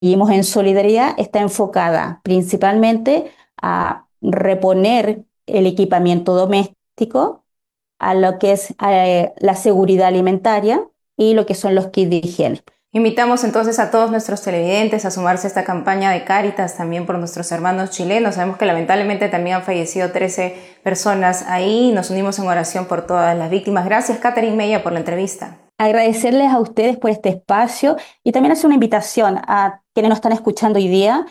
Seguimos en Solidaridad está enfocada principalmente a reponer el equipamiento doméstico, a lo que es la seguridad alimentaria y lo que son los kits de higiene. Invitamos entonces a todos nuestros televidentes a sumarse a esta campaña de Cáritas también por nuestros hermanos chilenos. Sabemos que lamentablemente también han fallecido 13 personas ahí. Nos unimos en oración por todas las víctimas. Gracias, Catherine Mella, por la entrevista. Agradecerles a ustedes por este espacio y también hacer una invitación a quienes nos están escuchando hoy día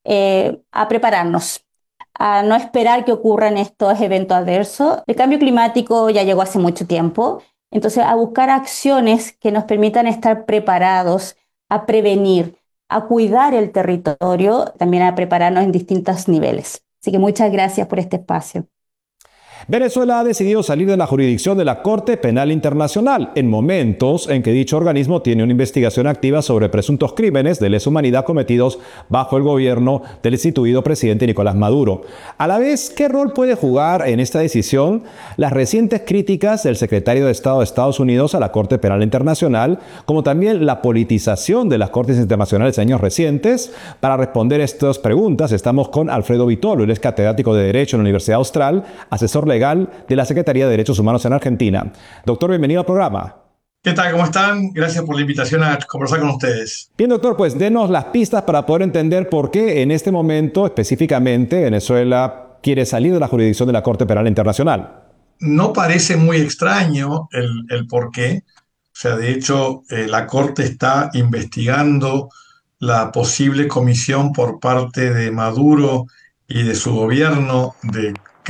a prepararnos, a no esperar que ocurran estos eventos adversos. El cambio climático ya llegó hace mucho tiempo, entonces a buscar acciones que nos permitan estar preparados, a prevenir, a cuidar el territorio, también a prepararnos en distintos niveles. Así que muchas gracias por este espacio. Venezuela ha decidido salir de la jurisdicción de la Corte Penal Internacional en momentos en que dicho organismo tiene una investigación activa sobre presuntos crímenes de lesa humanidad cometidos bajo el gobierno del instituido presidente Nicolás Maduro. A la vez, ¿qué rol puede jugar en esta decisión las recientes críticas del secretario de Estado de Estados Unidos a la Corte Penal Internacional, como también la politización de las Cortes Internacionales en años recientes? Para responder estas preguntas estamos con Alfredo Vitolo, él es catedrático de Derecho en la Universidad Austral, asesor legal de la Secretaría de Derechos Humanos en Argentina. Doctor, bienvenido al programa. ¿Qué tal? ¿Cómo están? Gracias por la invitación a conversar con ustedes. Bien, doctor, pues denos las pistas para poder entender por qué en este momento específicamente Venezuela quiere salir de la jurisdicción de la Corte Penal Internacional. No parece muy extraño el por qué. O sea, de hecho, la Corte está investigando la posible comisión por parte de Maduro y de su gobierno de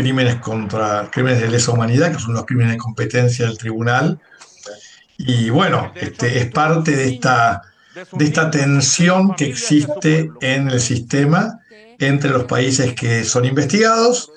crímenes de lesa humanidad, que son los crímenes de competencia del tribunal. Y bueno, es parte de esta tensión que existe en el sistema entre los países que son investigados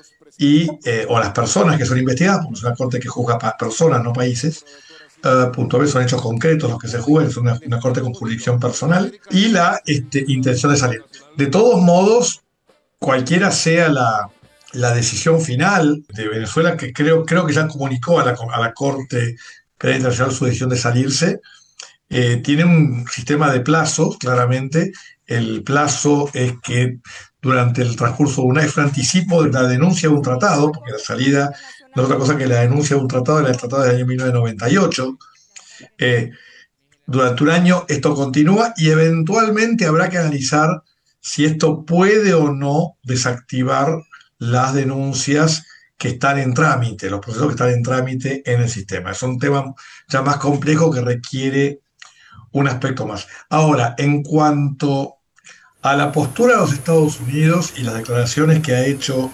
o las personas que son investigadas, porque es una corte que juzga personas, no países. Punto B, son hechos concretos los que se juzgan, es una corte con jurisdicción personal, y la intención de salir. De todos modos, cualquiera sea la decisión final de Venezuela, que creo que ya comunicó a la Corte Penal Internacional su decisión de salirse, tiene un sistema de plazos, claramente. El plazo es que durante el transcurso de es un anticipo de la denuncia de un tratado, porque la salida no es otra cosa que la denuncia de un tratado, era el tratado del año 1998. Eh, Durante un año esto continúa y eventualmente habrá que analizar si esto puede o no desactivar las denuncias que están en trámite, los procesos que están en trámite en el sistema. Es un tema ya más complejo que requiere un aspecto más. Ahora, en cuanto a la postura de los Estados Unidos y las declaraciones que ha hecho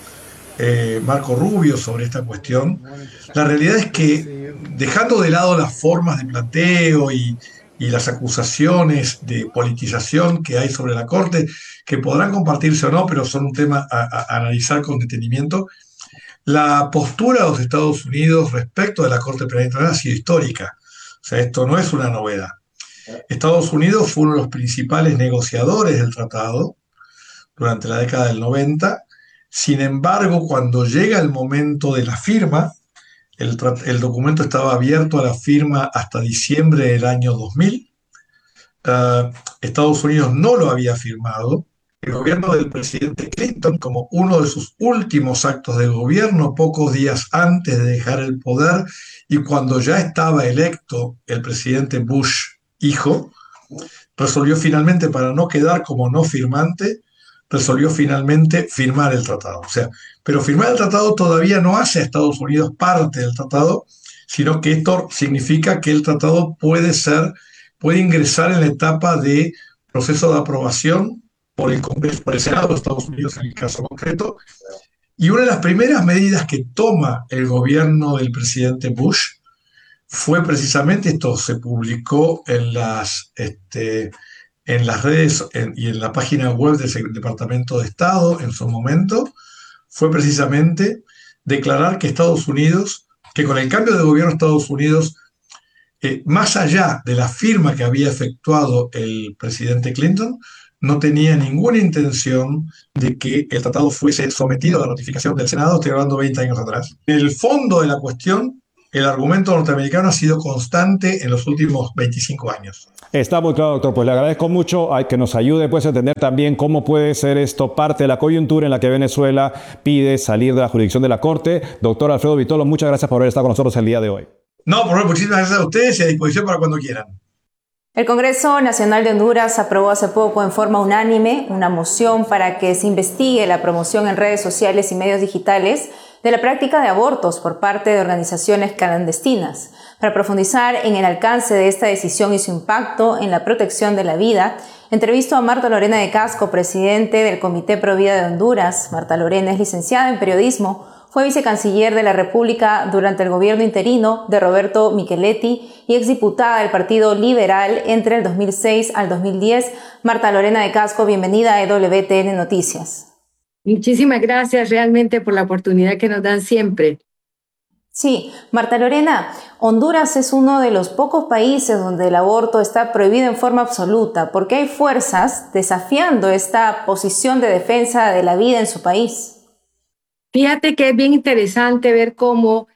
Marco Rubio sobre esta cuestión, la realidad es que dejando de lado las formas de planteo y las acusaciones de politización que hay sobre la Corte, que podrán compartirse o no, pero son un tema a analizar con detenimiento, la postura de los Estados Unidos respecto de la Corte Penal Internacional ha sido histórica. O sea, esto no es una novedad. Estados Unidos fue uno de los principales negociadores del tratado durante la década del 90. Sin embargo, cuando llega el momento de la firma, el documento estaba abierto a la firma hasta diciembre del año 2000. Estados Unidos no lo había firmado. El gobierno del presidente Clinton, como uno de sus últimos actos de gobierno, pocos días antes de dejar el poder y cuando ya estaba electo el presidente Bush hijo, resolvió finalmente, para no quedar como no firmante, resolvió finalmente firmar el tratado. O sea, pero firmar el tratado todavía no hace a Estados Unidos parte del tratado, sino que esto significa que el tratado puede ingresar en la etapa de proceso de aprobación por el Congreso, por el Senado de Estados Unidos en el caso concreto. Y una de las primeras medidas que toma el gobierno del presidente Bush fue precisamente esto. Se publicó en las redes y en la página web del Departamento de Estado en su momento, fue precisamente declarar que Estados Unidos, que con el cambio de gobierno de Estados Unidos, más allá de la firma que había efectuado el presidente Clinton, no tenía ninguna intención de que el tratado fuese sometido a la notificación del Senado. Estoy hablando 20 años atrás. El fondo de la cuestión el argumento norteamericano ha sido constante en los últimos 25 años. Está muy claro, doctor. Pues le agradezco mucho que nos ayude pues, a entender también cómo puede ser esto parte de la coyuntura en la que Venezuela pide salir de la jurisdicción de la Corte. Doctor Alfredo Vitolo, muchas gracias por haber estado con nosotros el día de hoy. No, por favor, muchísimas gracias a ustedes y a disposición para cuando quieran. El Congreso Nacional de Honduras aprobó hace poco en forma unánime una moción para que se investigue la promoción en redes sociales y medios digitales de la práctica de abortos por parte de organizaciones clandestinas. Para profundizar en el alcance de esta decisión y su impacto en la protección de la vida, entrevisto a Marta Lorena de Casco, presidente del Comité Pro Vida de Honduras. Marta Lorena es licenciada en periodismo, fue vicecanciller de la República durante el gobierno interino de Roberto Micheletti y exdiputada del Partido Liberal entre el 2006 al 2010. Marta Lorena de Casco, bienvenida a EWTN Noticias. Muchísimas gracias realmente por la oportunidad que nos dan siempre. Sí, Marta Lorena, Honduras es uno de los pocos países donde el aborto está prohibido en forma absoluta, porque hay fuerzas desafiando esta posición de defensa de la vida en su país. Fíjate que es bien interesante ver cómo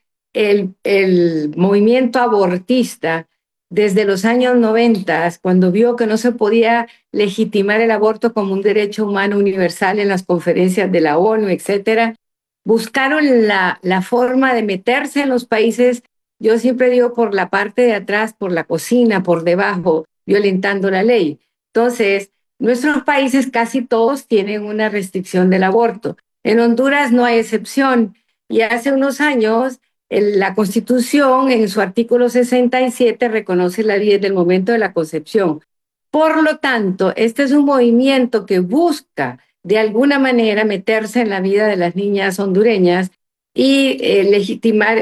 el movimiento abortista desde los años 90, cuando vio que no se podía legitimar el aborto como un derecho humano universal en las conferencias de la ONU, etcétera, buscaron la forma de meterse en los países, yo siempre digo por la parte de atrás, por la cocina, por debajo, violentando la ley. Entonces, nuestros países casi todos tienen una restricción del aborto. En Honduras no hay excepción y hace unos años la Constitución en su artículo 67 reconoce la vida desde el momento de la concepción. Por lo tanto, este es un movimiento que busca de alguna manera meterse en la vida de las niñas hondureñas y legitimar,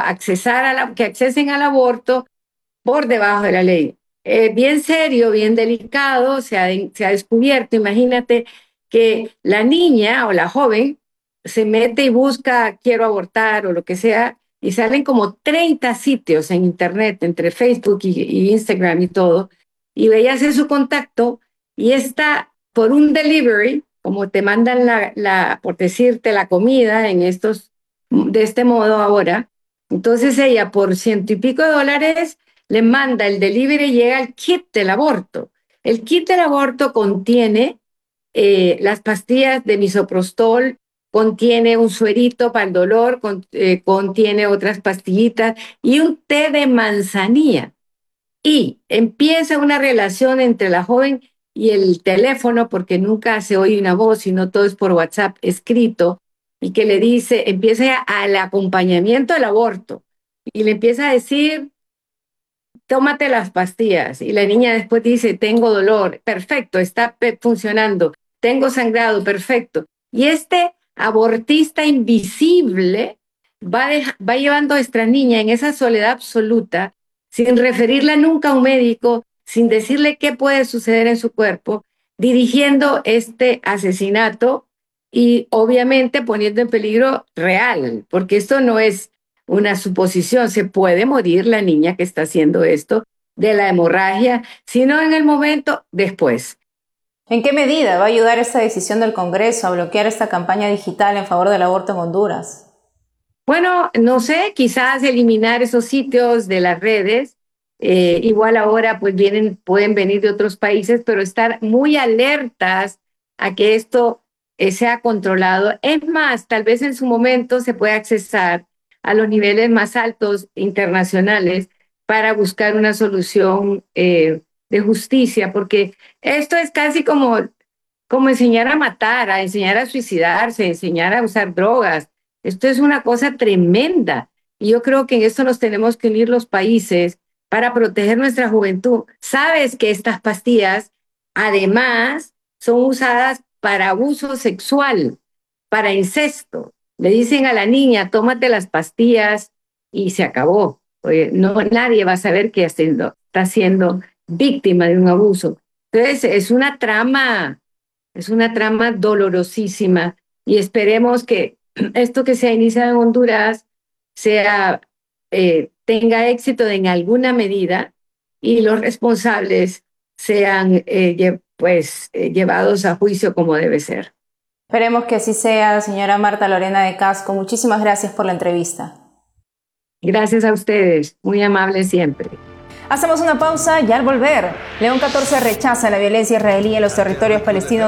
que accesen al aborto por debajo de la ley. Bien serio, bien delicado, se ha descubierto, imagínate que la niña o la joven se mete y busca quiero abortar o lo que sea y salen como 30 sitios en internet entre Facebook y Instagram y todo y ella hace su contacto y está por un delivery, como te mandan por decirte la comida de este modo ahora, entonces ella por $100 y pico le manda el delivery y llega el kit del aborto. El kit del aborto contiene las pastillas de misoprostol, contiene un suerito para el dolor, contiene otras pastillitas y un té de manzanilla. Y empieza una relación entre la joven y el teléfono, porque nunca se oye una voz, sino todo es por WhatsApp escrito, y que le dice, empieza al acompañamiento del aborto, y le empieza a decir, tómate las pastillas, y la niña después dice, tengo dolor, perfecto, está funcionando, tengo sangrado, perfecto. Y este abortista invisible va llevando a esta niña en esa soledad absoluta, sin referirla nunca a un médico, sin decirle qué puede suceder en su cuerpo, dirigiendo este asesinato y obviamente poniendo en peligro real, porque esto no es una suposición, se puede morir la niña que está haciendo esto de la hemorragia, sino en el momento después. ¿En qué medida va a ayudar esta decisión del Congreso a bloquear esta campaña digital en favor del aborto en Honduras? Bueno, no sé, quizás eliminar esos sitios de las redes. Igual ahora pues pueden venir de otros países, pero estar muy alertas a que esto sea controlado. Es más, tal vez en su momento se pueda accesar a los niveles más altos internacionales para buscar una solución de justicia, porque esto es casi como enseñar a matar, a enseñar a suicidarse, enseñar a usar drogas. Esto es una cosa tremenda y yo creo que en esto nos tenemos que unir los países para proteger nuestra juventud. Sabes que estas pastillas además son usadas para abuso sexual, para incesto. Le dicen a la niña, tómate las pastillas y se acabó. Oye, no, nadie va a saber que está siendo víctima de un abuso. Entonces es una trama dolorosísima y esperemos que esto que se ha iniciado en Honduras tenga éxito en alguna medida y los responsables sean llevados a juicio como debe ser. Esperemos que así sea, señora Marta Lorena de Casco. Muchísimas gracias por la entrevista. Gracias a ustedes, muy amables siempre. Hacemos una pausa y al volver, León XIV rechaza la violencia israelí en los territorios palestinos